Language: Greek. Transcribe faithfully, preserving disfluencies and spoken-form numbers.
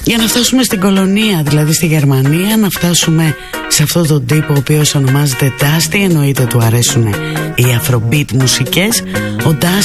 Για να φτάσουμε στην κολονία, δηλαδή στη Γερμανία, να φτάσουμε σε αυτόν τον τύπο ο οποίος ονομάζεται Dusty, εννοείται του αρέσουν οι Afrobeat μουσικές. Ο Dusty